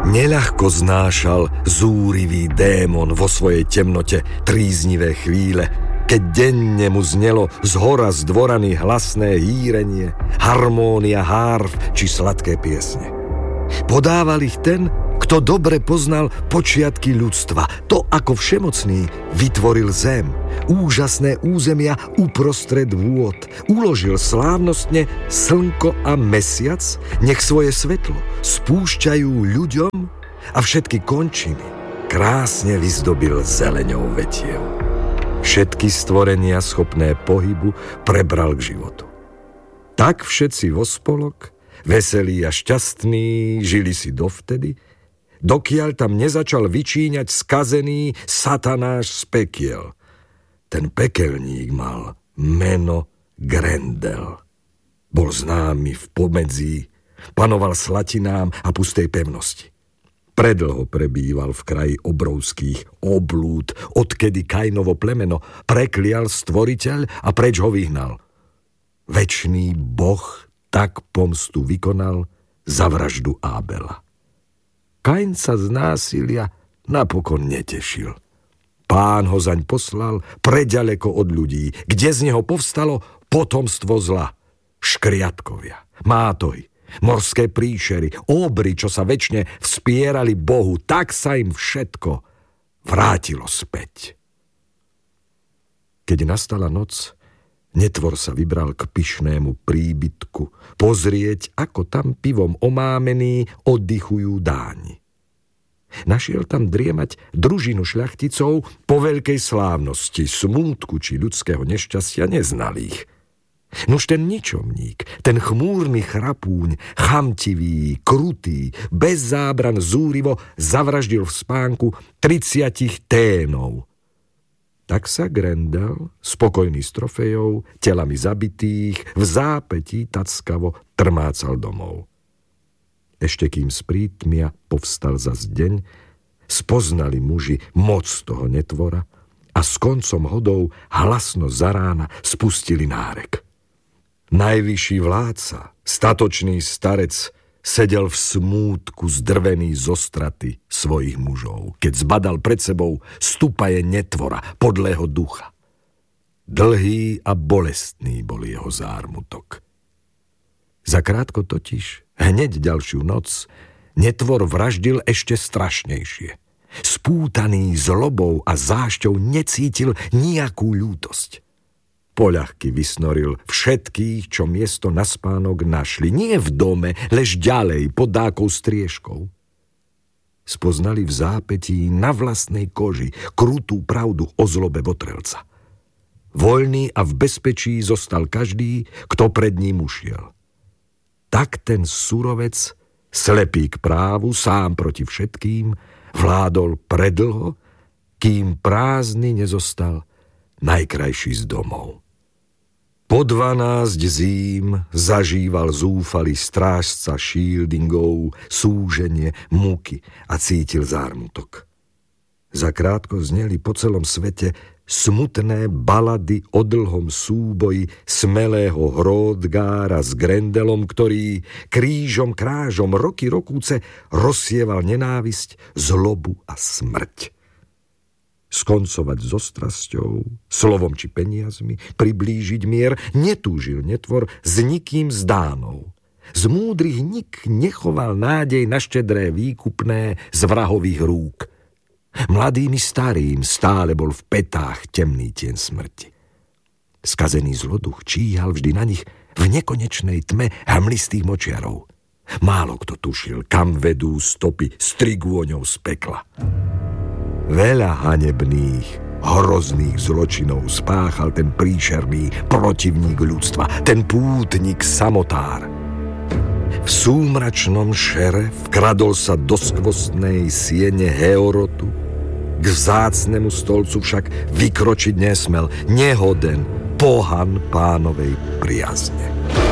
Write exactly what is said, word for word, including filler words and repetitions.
Neľahko znášal zúrivý démon vo svojej temnote tríznivé chvíle, keď denne mu znelo zhora zdvoraný hlasné hýrenie, harmónia hárv či sladké piesne. Podával ich ten, kto dobre poznal počiatky ľudstva, to ako všemocný vytvoril zem, úžasné územia uprostred vôd, uložil slávnostne slnko a mesiac, nech svoje svetlo spúšťajú ľuďom a všetky končiny krásne vyzdobil zeleňou vetiev. Všetky stvorenia schopné pohybu prebral k životu. Tak všetci vo spolok, veselí a šťastní, žili si dovtedy, dokiaľ tam nezačal vyčíňať skazený satanáš z pekiel. Ten pekelník mal meno Grendel. Bol známy v pomedzí, panoval slatinám a pustej pevnosti. Predlho prebýval v kraji obrovských oblúd, odkedy Kainovo plemeno preklial stvoriteľ a preč ho vyhnal. Večný boh tak pomstu vykonal za vraždu Ábela. Kain sa z násilia napokon netešil. Pán ho zaň poslal preďaleko od ľudí, kde z neho povstalo potomstvo zla. Škriatkovia, mátohy, morské príšery, obry, čo sa večne vspierali Bohu, tak sa im všetko vrátilo späť. Keď nastala noc, netvor sa vybral k pyšnému príbytku, pozrieť, ako tam pivom omámení oddychujú dáni. Našiel tam driemať družinu šľachticov po veľkej slávnosti, smútku či ľudského nešťastia neznalých. Nuž ten ničomník, ten chmúrny chrapúň, chamtivý, krutý, bez zábran zúrivo zavraždil v spánku tridsiatich ténov. Tak sa Grendel, spokojný s trofejou, telami zabitých, v zápätí tackavo trmácal domov. Ešte kým sprítmia povstal zas deň, spoznali muži moc toho netvora a s koncom hodov hlasno za rána spustili nárek. Najvyšší vládca, statočný starec, sedel v smútku zdrvený zo straty svojich mužov, keď zbadal pred sebou stupaje netvora, podlého ducha. Dlhý a bolestný bol jeho zármutok. Zakrátko totiž, hneď ďalšiu noc, netvor vraždil ešte strašnejšie. Spútaný zlobou a zášťou necítil nijakú ľútosť. Poľahky vysnoril všetkých, čo miesto na spánok našli. Nie v dome, lež ďalej pod dákou striežkou. Spoznali v zápätí na vlastnej koži krutú pravdu o zlobe votrelca. Voľný a v bezpečí zostal každý, kto pred ním ušiel. Tak ten surovec, slepý k právu, sám proti všetkým, vládol predlho, kým prázdny nezostal najkrajší z domov. Po dvanásť zím zažíval zúfalý strážca shieldingov súženie, múky a cítil zármutok. Zakrátko zneli po celom svete smutné balady o dlhom súboji smelého Hródgára s Grendelom, ktorý krížom krážom roky rokúce rozsieval nenávisť, zlobu a smrť. Skoncovať so strasťou, slovom či peniazmi, priblížiť mier, netúžil netvor s nikým z Dánov. Z múdrych nik nechoval nádej na štedré výkupné z vrahových rúk. Mladým i starým stále bol v petách temný tieň smrti. Skazený zloduch číhal vždy na nich v nekonečnej tme hmlistých močiarov. Málo kto tušil, kam vedú stopy strigôňov z pekla. Veľa hanebných, hrozných zločinov spáchal ten príšerný protivník ľudstva, ten pútnik samotár. V súmračnom šere vkradol sa do skvostnej siene Heorotu, k vzácnemu stolcu však vykročiť nesmel, nehoden pohan pánovej priazne.